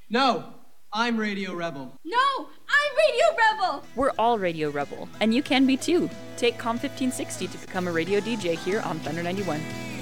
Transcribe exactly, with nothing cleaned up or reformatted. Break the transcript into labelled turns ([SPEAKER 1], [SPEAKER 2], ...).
[SPEAKER 1] No, I'm Radio Rebel.
[SPEAKER 2] No, I'm Radio Rebel!
[SPEAKER 3] We're all Radio Rebel, and you can be too. Take Com fifteen sixty to become a radio D J here on Thunder ninety-one.